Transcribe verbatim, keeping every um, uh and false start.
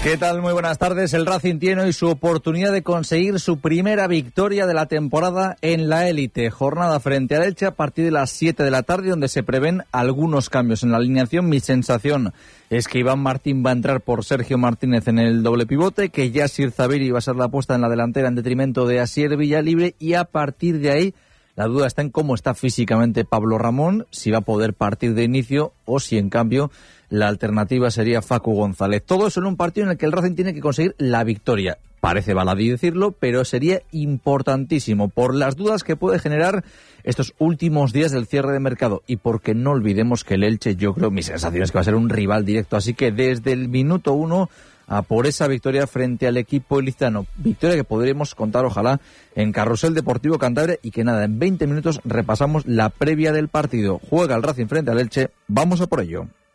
¿Qué tal? Muy buenas tardes. El Racing tiene hoy su oportunidad de conseguir su primera victoria de la temporada en la élite. Jornada frente al Elche a partir de las siete de la tarde, donde se prevén algunos cambios en la alineación. Mi sensación es que Iván Martín va a entrar por Sergio Martínez en el doble pivote, que Yassir Zabiri va a ser la apuesta en la delantera en detrimento de Asier Villalibre, y a partir de ahí la duda está en cómo está físicamente Pablo Ramón, si va a poder partir de inicio o si en cambio la alternativa sería Facu González. Todo eso en un partido en el que el Racing tiene que conseguir la victoria. Parece baladí decirlo, pero sería importantísimo por las dudas que puede generar estos últimos días del cierre de mercado, y porque no olvidemos que el Elche, yo creo, mi sensación es que va a ser un rival directo, así que desde el minuto uno a por esa victoria frente al equipo ilicitano. Victoria que podremos contar, ojalá, en Carrusel Deportivo Cantabria, y que nada, en veinte minutos repasamos la previa del partido. Juega el Racing frente al Elche, vamos a por ello.